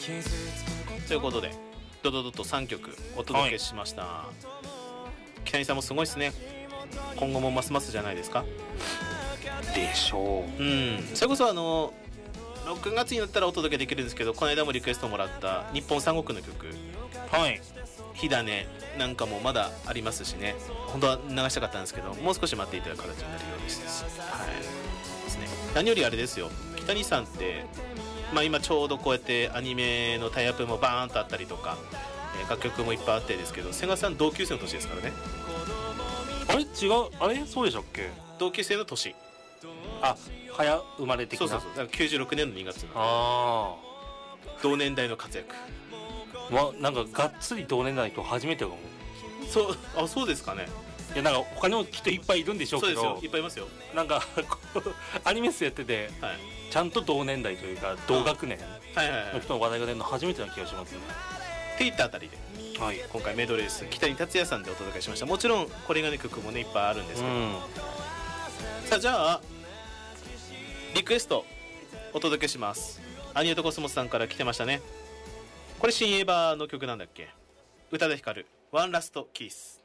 ということでドドドと3曲お届けしました、はい、北谷さんもすごいですね。今後もますますじゃないですか。 でしょう。 それこそ6月になったらお届けできるんですけど、この間もリクエストもらった日本三国の曲、 はい、 火種なんかもまだありますしね、本当は流したかったんですけど、もう少し待っていただく形になるようです、はいですね。何よりあれですよ、北谷さんって、今ちょうどこうやってアニメのタイアップもバーンとあったりとか、楽曲もいっぱいあってですけど、千賀さん同級生の年ですからね。 あれ違う、あれそうでしたっけ。 同級生の年、 早生まれ的な。 そうだから96年の2月の同年代の活躍、 なんかがっつり同年代と初めてかも。 そうですかね。 いや、なんか他にもきっといっぱいいるんでしょうけど、 そうですよ、いっぱいいますよ。 なんかアニメスやってて、はい、ちゃんと同年代というか同学年の人の話題が出るの初めてな気がしますね。 っていったあたりで、はい、今回メドレース北谷達也さんでお届けしました。もちろんこれがね曲もねいっぱいあるんですけど、さあじゃあリクエストお届けします。アニメとコスモスさんから来てましたね。これ新エヴァの曲なんだっけ。宇多田ヒカルワンラストキス。